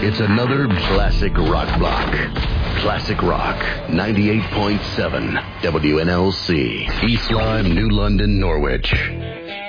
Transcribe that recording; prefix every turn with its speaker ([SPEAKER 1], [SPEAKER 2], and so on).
[SPEAKER 1] It's another classic rock block. Classic Rock 98.7 WNLC. East Lyme, New London, Norwich.